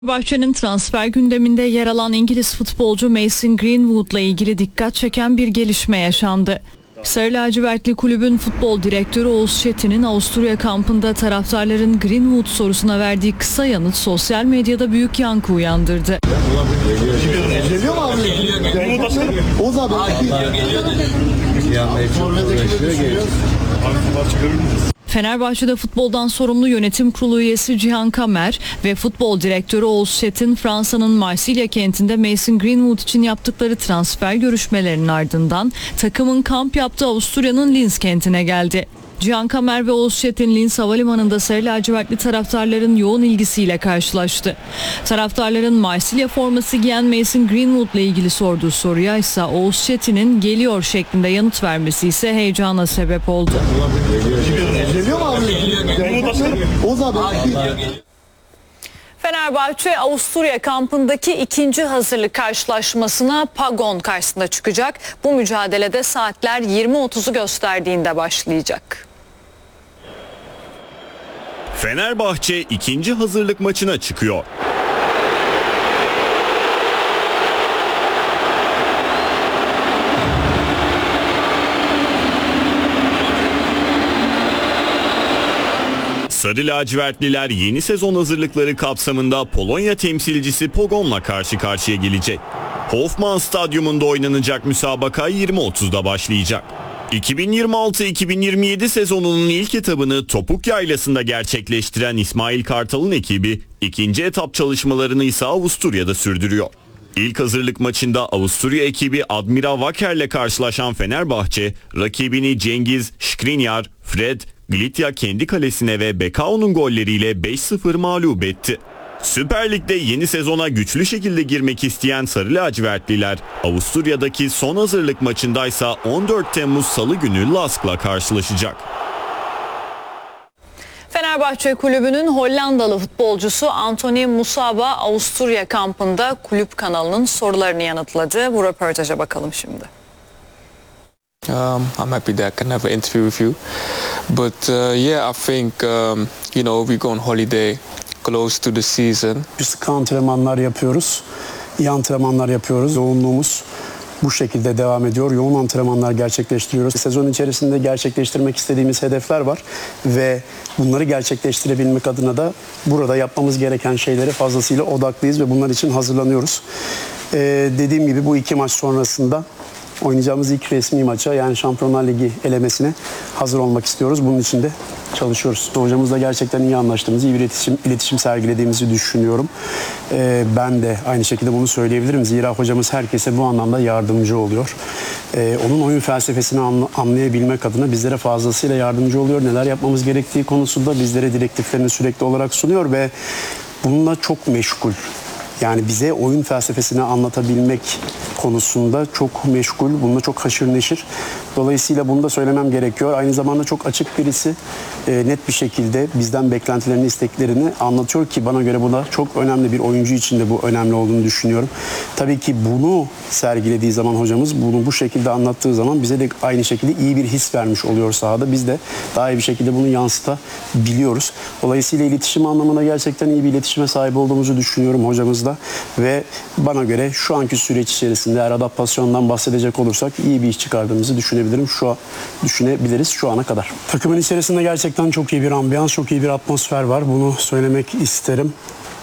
Fenerbahçe'nin transfer gündeminde yer alan İngiliz futbolcu Mason Greenwood'la ilgili dikkat çeken bir gelişme yaşandı. Sarı lacivertli kulübün futbol direktörü Oğuz Çetin'in Avusturya kampında taraftarların Greenwood sorusuna verdiği kısa yanıt sosyal medyada büyük yankı uyandırdı. Geliyor mu abi? Oğuz abi. Fenerbahçe'de futboldan sorumlu yönetim kurulu üyesi Cihan Kamer ve futbol direktörü Oğuz Çetin, Fransa'nın Marsilya kentinde Mason Greenwood için yaptıkları transfer görüşmelerinin ardından takımın kamp yaptığı Avusturya'nın Linz kentine geldi. Cihan Kamer ve Oğuz Çetin Linz Havalimanı'nda sarı lacivertli taraftarların yoğun ilgisiyle karşılaştı. Taraftarların Marsilya forması giyen Mason Greenwood'la ilgili sorduğu soruya ise Oğuz Çetin'in "geliyor" şeklinde yanıt vermesi ise heyecana sebep oldu. Geliyor mu abi? Oğuz abi. Fenerbahçe Avusturya kampındaki ikinci hazırlık karşılaşmasına Pagon karşısında çıkacak. Bu mücadelede saatler 20.30'u gösterdiğinde başlayacak. Fenerbahçe ikinci hazırlık maçına çıkıyor. Sarı lacivertliler yeni sezon hazırlıkları kapsamında Polonya temsilcisi Pogon'la karşı karşıya gelecek. Hofmann Stadyumunda oynanacak müsabaka 20.30'da başlayacak. 2026-2027 sezonunun ilk etabını Topuk Yaylası'nda gerçekleştiren İsmail Kartal'ın ekibi ikinci etap çalışmalarını ise Avusturya'da sürdürüyor. İlk hazırlık maçında Avusturya ekibi Admira Waker'le karşılaşan Fenerbahçe, rakibini Cengiz, Skriniar, Fred, Glitya kendi kalesine ve Bekao'nun golleriyle 5-0 mağlup etti. Süper Lig'de yeni sezona güçlü şekilde girmek isteyen Sarı lacivertliler, Avusturya'daki son hazırlık maçındaysa 14 Temmuz Salı günü Lask'la karşılaşacak. Fenerbahçe kulübünün Hollandalı futbolcusu Anthony Musaba Avusturya kampında kulüp kanalının sorularını yanıtladı. Bu röportaja bakalım şimdi. I'm happy that I can have an interview with you. But I think we go on holiday close to the season. Sıkı antrenmanlar yapıyoruz. İyi antrenmanlar yapıyoruz. Yoğunluğumuz bu şekilde devam ediyor. Yoğun antrenmanlar gerçekleştiriyoruz. Sezon içerisinde gerçekleştirmek istediğimiz hedefler var ve bunları gerçekleştirebilmek adına da burada yapmamız gereken şeylere fazlasıyla odaklıyız ve bunlar için hazırlanıyoruz. Dediğim gibi bu iki maç sonrasında oynayacağımız ilk resmi maça, yani Şampiyonlar Ligi elemesine hazır olmak istiyoruz. Bunun için de çalışıyoruz. Hocamızla gerçekten iyi anlaştığımızı, iyi bir iletişim sergilediğimizi düşünüyorum. Ben de aynı şekilde bunu söyleyebilirim. Zira hocamız herkese bu anlamda yardımcı oluyor. Onun oyun felsefesini anlayabilmek adına bizlere fazlasıyla yardımcı oluyor. Neler yapmamız gerektiği konusunda bizlere direktiflerini sürekli olarak sunuyor ve bununla çok meşgul. Yani bize oyun felsefesini anlatabilmek konusunda çok meşgul, bununla çok haşır neşir. Dolayısıyla bunu da söylemem gerekiyor. Aynı zamanda çok açık birisi, net bir şekilde bizden beklentilerini, isteklerini anlatıyor ki bana göre bu da çok önemli, bir oyuncu için de bu önemli olduğunu düşünüyorum. Tabii ki bunu sergilediği zaman hocamız, bunu bu şekilde anlattığı zaman bize de aynı şekilde iyi bir his vermiş oluyor sahada. Biz de daha iyi bir şekilde bunu yansıtabiliyoruz. Dolayısıyla iletişim anlamında gerçekten iyi bir iletişime sahip olduğumuzu düşünüyorum hocamızla. Ve bana göre şu anki süreç içerisinde eğer adaptasyondan bahsedecek olursak iyi bir iş çıkardığımızı düşünebiliriz şu ana kadar. Takımın içerisinde gerçekten çok iyi bir ambiyans, çok iyi bir atmosfer var. Bunu söylemek isterim.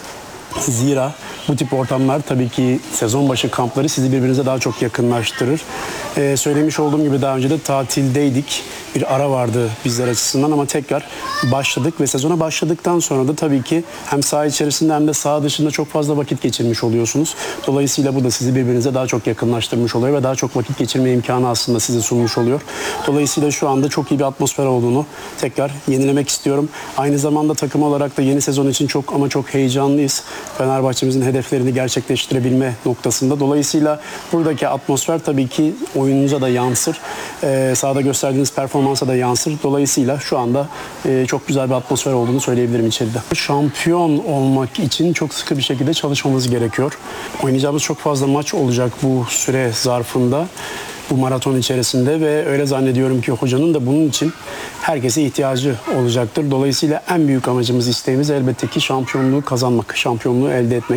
Zira bu tip ortamlar tabii ki sezon başı kampları sizi birbirinize daha çok yakınlaştırır. Söylemiş olduğum gibi daha önce de tatildeydik. Bir ara vardı bizler açısından ama tekrar başladık ve sezona başladıktan sonra da tabii ki hem saha içerisinde hem de saha dışında çok fazla vakit geçirmiş oluyorsunuz. Dolayısıyla bu da sizi birbirinize daha çok yakınlaştırmış oluyor ve daha çok vakit geçirme imkanı aslında size sunmuş oluyor. Dolayısıyla şu anda çok iyi bir atmosfer olduğunu tekrar yenilemek istiyorum. Aynı zamanda takım olarak da yeni sezon için çok ama çok heyecanlıyız. Fenerbahçe'mizin hedeflerini gerçekleştirebilme noktasında. Dolayısıyla buradaki atmosfer tabii ki oyununuza da yansır. Sahada gösterdiğiniz performansa da yansır. Dolayısıyla şu anda çok güzel bir atmosfer olduğunu söyleyebilirim içeride. Şampiyon olmak için çok sıkı bir şekilde çalışmamız gerekiyor. Oynayacağımız çok fazla maç olacak bu süre zarfında. bu maraton içerisinde ve öyle zannediyorum ki hocanın da bunun için herkese ihtiyacı olacaktır. Dolayısıyla en büyük amacımız, isteğimiz elbette ki şampiyonluğu kazanmak, şampiyonluğu elde etmek.